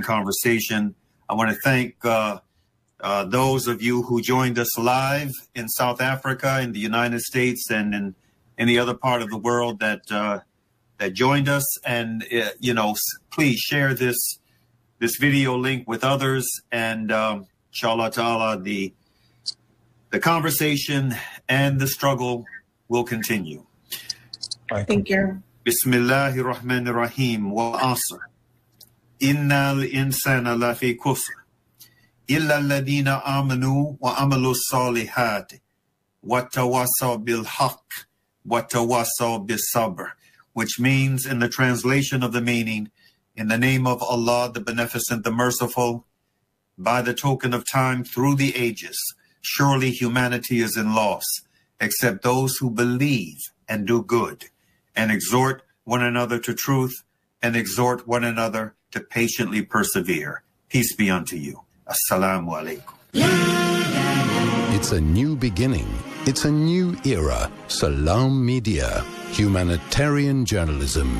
important conversation. I want to thank those of you who joined us live in South Africa, in the United States, and in any other part of the world that joined us. And please share this video link with others, and inshallah ta'ala, the conversation and the struggle will continue. Thank you. Bismillahir Rahmanir Rahim. Wal asr. Innal insana lafi khusr. Illa alladhina amanu wa amalu salihati. Wa tawasaw bil haqq. Wa tawasaw bis sabr. Which means, in the translation of the meaning, in the name of Allah, the Beneficent, the Merciful, by the token of time through the ages, surely humanity is in loss, except those who believe and do good, and exhort one another to truth, and exhort one another to patiently persevere. Peace be unto you. Assalamu alaikum. It's a new beginning. It's a new era. Salam Media. Humanitarian journalism.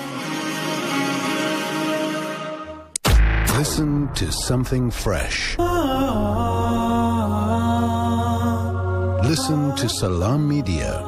Listen to something fresh. Listen to Salam Media.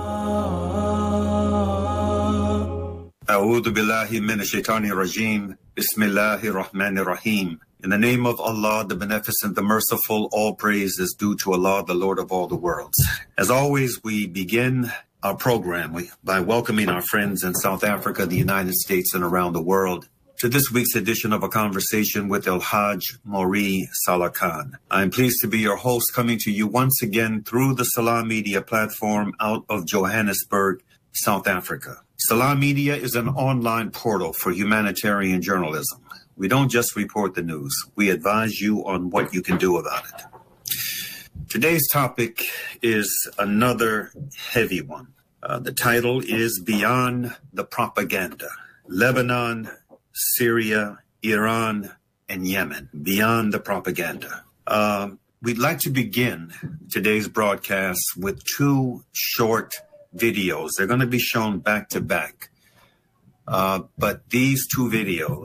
A'udhu billahi minash shaitani rajim. Bismillahir Rahmanir Rahim. In the name of Allah, the Beneficent, the Merciful, all praise is due to Allah, the Lord of all the worlds. As always, we begin our program by welcoming our friends in South Africa, the United States, and around the world to this week's edition of A Conversation with El-Hajj Mauri Salah Khan. I am pleased to be your host, coming to you once again through the Salam Media platform out of Johannesburg, South Africa. Salam Media is an online portal for humanitarian journalism. We don't just report the news. We advise you on what you can do about it. Today's topic is another heavy one. The title is Beyond the Propaganda. Lebanon, Syria, Iran, and Yemen. Beyond the Propaganda. We'd like to begin today's broadcast with two short videos. They're going to be shown back to back. But these two videos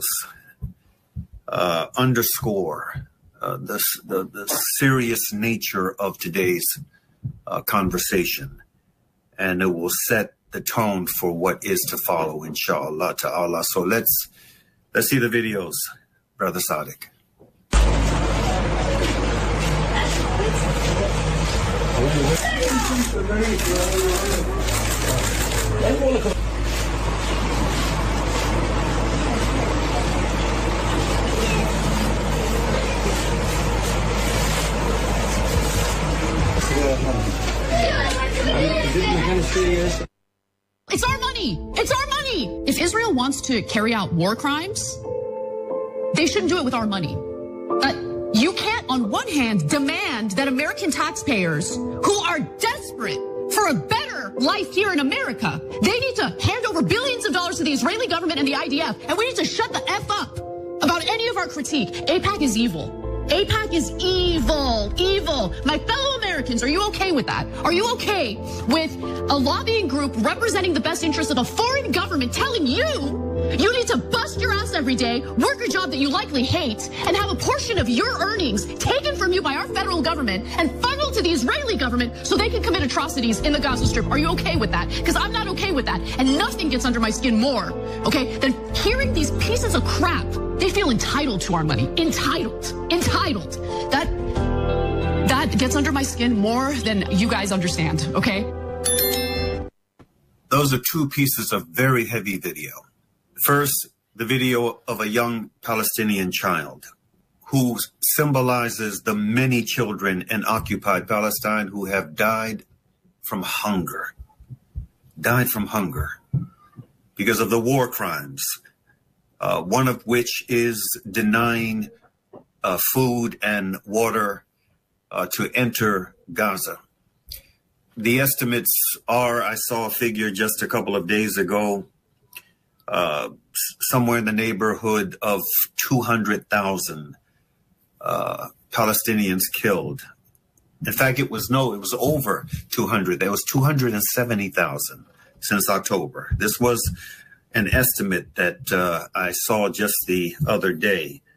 underscore the serious nature of today's conversation, and it will set the tone for what is to follow, inshallah ta'ala. So let's see the videos, Brother Sadiq. It's our money. It's our money. If Israel wants to carry out war crimes, they shouldn't do it with our money. You can't, on one hand, demand that American taxpayers who are desperate for a better life here in America, they need to hand over billions of dollars to the Israeli government and the IDF, and we need to shut the F up about any of our critique. AIPAC is evil. AIPAC is evil, evil. My fellow Americans, are you okay with that? Are you okay with a lobbying group representing the best interests of a foreign government telling you you need to bust your ass every day, work a job that you likely hate, and have a portion of your earnings taken from you by our federal government and funneled to the Israeli government so they can commit atrocities in the Gaza Strip? Are you okay with that? Because I'm not okay with that. And nothing gets under my skin more, okay, than hearing these pieces of crap. They feel entitled to our money. Entitled. That gets under my skin more than you guys understand, okay? Those are two pieces of very heavy video. First, the video of a young Palestinian child who symbolizes the many children in occupied Palestine who have died from hunger. Died from hunger because of the war crimes, one of which is denying food and water to enter Gaza. The estimates are, I saw a figure just a couple of days ago, somewhere in the neighborhood of 200,000 Palestinians killed. In fact, it was over 200. There was 270,000 since October. This was an estimate that I saw just the other day.